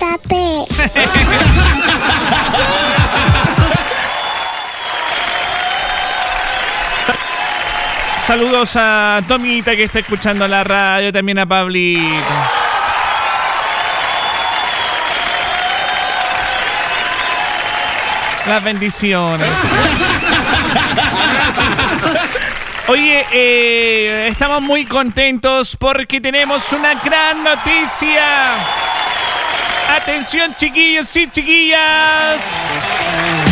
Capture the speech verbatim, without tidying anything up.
tapé. Saludos a Tomita que está escuchando la radio, también a Pablito. Las bendiciones. Oye, eh, estamos muy contentos porque tenemos una gran noticia. Atención, chiquillos y chiquillas.